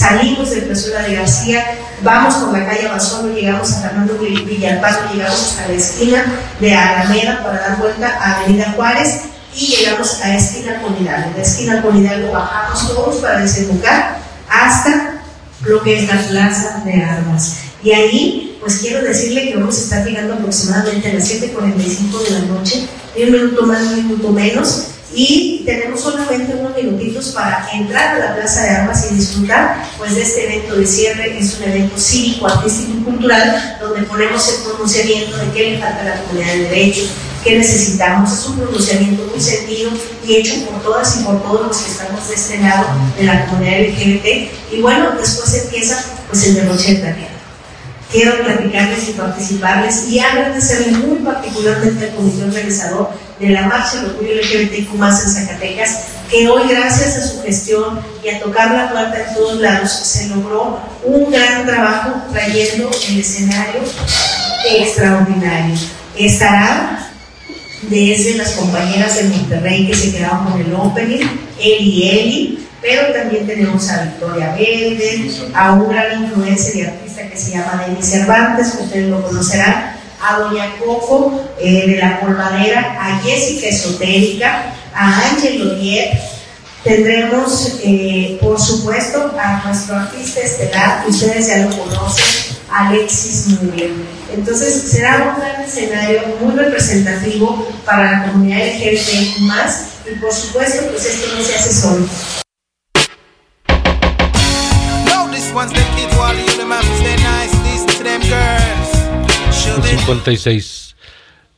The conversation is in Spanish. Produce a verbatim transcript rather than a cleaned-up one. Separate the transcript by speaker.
Speaker 1: salimos del Plazuela de García, vamos por la calle Abasolo, llegamos a Fernando Villalpando, llegamos hasta la esquina de Alameda para dar vuelta a Avenida Juárez y llegamos a esquina con Hidalgo. De esquina con Hidalgo bajamos todos para desembocar hasta lo que es la Plaza de Armas. Y ahí, pues quiero decirle que vamos a estar llegando aproximadamente a las siete cuarenta y cinco de la noche, un minuto más, un minuto menos, y tenemos solamente unos minutitos para entrar a la Plaza de Armas y disfrutar pues de este evento de cierre. Es un evento cívico, artístico y cultural donde ponemos el pronunciamiento de qué le falta a la comunidad de derechos, qué necesitamos. Es un pronunciamiento muy sentido y hecho por todas y por todos los que estamos de este lado de la comunidad L G B T. Y bueno, después empieza pues el derroche de tarea. Quiero platicarles y participarles y agradecerle muy particularmente al comité organizador de la Marcha del Orgullo L G B T I Q más en Zacatecas, que hoy, gracias a su gestión y a tocar la puerta en todos lados, se logró un gran trabajo trayendo el escenario extraordinario. Estará desde las compañeras de Monterrey que se quedaron con el opening, Eli Eli, pero también tenemos a Victoria Verde, a un gran influencer y artista que se llama Denis Cervantes, que ustedes lo conocerán, a Doña Coco eh, de la Polvadera, a Jessica Esotérica, a Ángel Odier. Tendremos, eh, por supuesto, a nuestro artista estelar, que ustedes ya lo conocen, Alexis Muriel. Entonces será un gran escenario muy representativo para la comunidad L G B T I Q más, y por supuesto, pues esto no se hace solo.
Speaker 2: cincuenta y seis